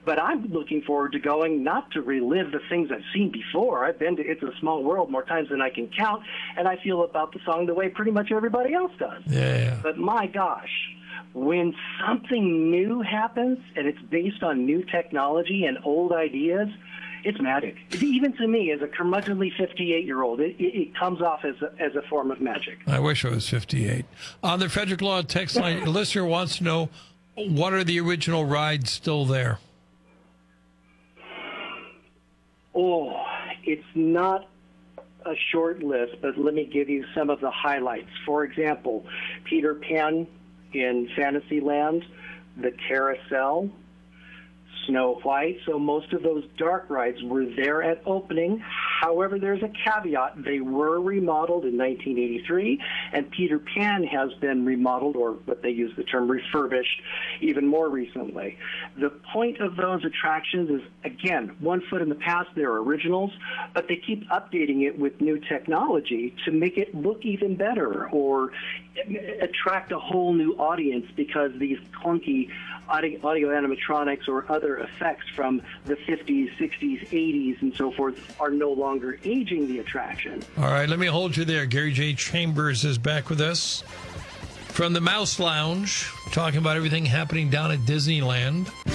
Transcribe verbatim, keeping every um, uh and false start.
But I'm looking forward to going, not to relive the things I've seen before. I've been to It's a Small World more times than I can count, and I feel about the song the way pretty much everybody else does. Yeah, yeah. But my gosh, when something new happens and it's based on new technology and old ideas, it's magic. Even to me, as a curmudgeonly fifty-eight-year-old, it, it, it comes off as a, as a form of magic. I wish I was fifty-eight. On the Frederick Law text line, a listener wants to know, what are the original rides still there? Oh, it's not a short list, but let me give you some of the highlights. For example, Peter Pan in Fantasyland, the Carousel, Snow White. So most of those dark rides were there at opening. However, there's a caveat. They were remodeled in nineteen eighty-three, and Peter Pan has been remodeled, or what they use the term refurbished, even more recently. The point of those attractions is, again, one foot in the past, they're originals, but they keep updating it with new technology to make it look even better or attract a whole new audience, because these clunky audio, audio animatronics or other effects from the fifties, sixties, eighties, and so forth are no longer aging the attraction. All right, let me hold you there. Gary J. Chambers is back with us from the Mouse Lounge, talking about everything happening down at Disneyland.